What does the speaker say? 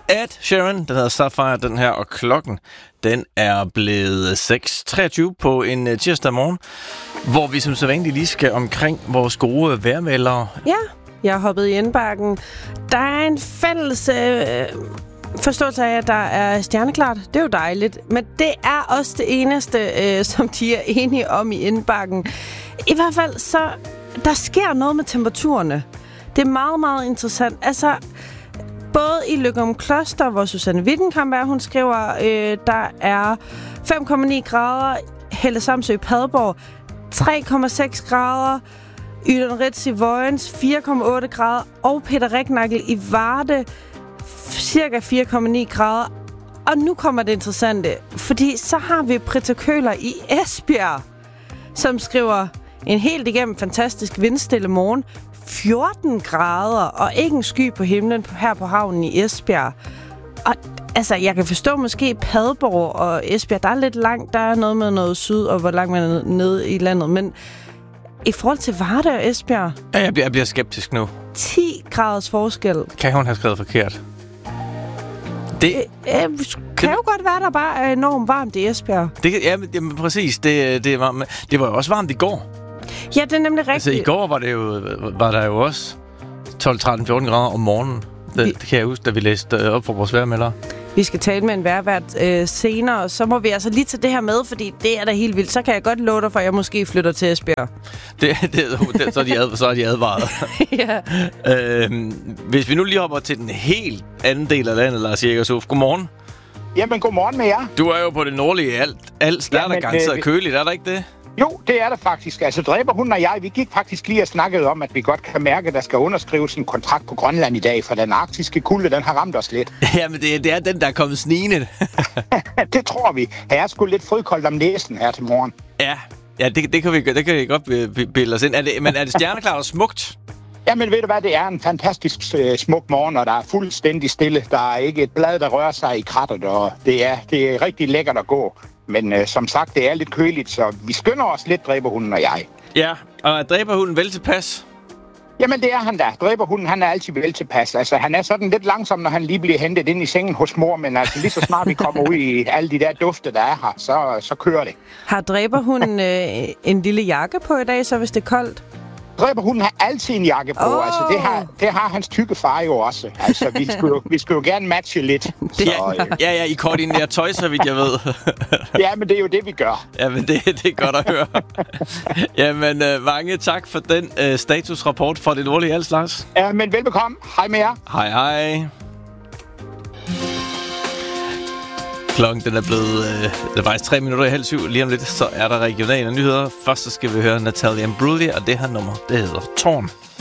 Ed Sheeran, den hedder Sapphire, den her, og klokken, den er blevet 6.23 på en tirsdag morgen, hvor vi som sædvanligt lige skal omkring vores gode vejrmeldere. Ja, jeg har hoppet i indbakken. Der er en fælles forståelse af, at der er stjerneklart. Det er jo dejligt, men det er også det eneste, som de er enige om i indbakken. I hvert fald, så der sker noget med temperaturerne. Det er meget, meget interessant. Altså, både i Løgumkloster, hvor Susanne Wittenkamp er, hun skriver, der er 5,9 grader, Helle Samsø Padborg, 3,6 grader, Yden Ritz i Vojens, 4,8 grader, og Peter Regnagel i Varde, cirka 4,9 grader. Og nu kommer det interessante, fordi så har vi Britta Køhler i Esbjerg, som skriver en helt igennem fantastisk vindstille morgen, 14 grader og ikke en sky på himlen her på havnen i Esbjerg. Og altså, jeg kan forstå måske Padborg og Esbjerg, der er lidt langt, der er noget med noget syd, og hvor langt man er nede i landet, men i forhold til Varde og Esbjerg... Ja, jeg bliver skeptisk nu. 10 graders forskel. Kan hun have skrevet forkert? Det kan jo godt være, der bare er enormt varmt i Esbjerg. Jamen, præcis. Det var jo også varmt i går. Ja, det er nemlig rigtigt. Altså, i går var der jo også 12, 13, 14 grader om morgenen. Det kan jeg huske, da vi læste op for vores vejrmelder. Vi skal tale med en vejrvært senere, og så må vi altså lige tage det her med, fordi det er da helt vildt. Så kan jeg godt love dig for, at jeg måske flytter til Esbjerg. Så er de advaret. Ja. Hvis vi nu lige hopper til den helt anden del af landet, Lars Jægershof. Godmorgen. Jamen, godmorgen med jer. Du er jo på det nordlige alt. Der er der garanteret køligt, er der ikke det? Jo, det er der faktisk. Altså, Dræberhunden og jeg, vi gik faktisk lige og snakkede om, at vi godt kan mærke, at der skal underskrives en kontrakt på Grønland i dag, for den arktiske kulde, den har ramt os lidt. Jamen, det er den, der er kommet snigende. Det tror vi. Her er sgu lidt frøkoldt om næsen her til morgen. Ja, det kan vi godt bilde os ind. Men er det stjerneklart og smukt? Jamen, ved du hvad, det er en fantastisk smuk morgen, og der er fuldstændig stille. Der er ikke et blad, der rører sig i krattet, og det er rigtig lækkert at gå. Men som sagt, det er lidt køligt, så vi skynder os lidt, Dræberhunden og jeg. Ja, og er Dræberhunden vel tilpas? Jamen, det er han da. Dræberhunden, han er altid vel tilpas. Altså, han er sådan lidt langsom, når han lige bliver hentet ind i sengen hos mor, men altså, lige så snart vi kommer ud i alle de der dufte, der er her, så kører det. Har Dræberhunden en lille jakke på i dag, så hvis det er koldt? Dræberhunden har altid en jakke på. Altså, det har hans tykke far jo også. Altså, vi skulle jo gerne matche lidt. Ja, I koordinerer tøj, så vidt jeg ved. Ja, men det er jo det, vi gør. Ja, men det er godt at høre. Jamen, mange tak for den statusrapport fra det nordlige Als, Lars. Ja, men velbekomme. Hej med jer. Hej. Klokken den er blevet det er faktisk 6:03. Lige om lidt, så er der regionale nyheder. Først så skal vi høre Natalia Imbruglia, og det her nummer, det hedder Torn.